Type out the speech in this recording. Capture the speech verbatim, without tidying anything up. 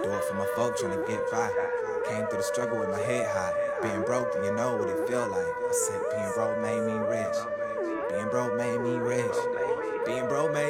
Do it for my folk tryna get by. Came through the struggle with my head high. Being broke, and you know what it feel like. I said being broke made me rich. Being broke made me rich. Being broke made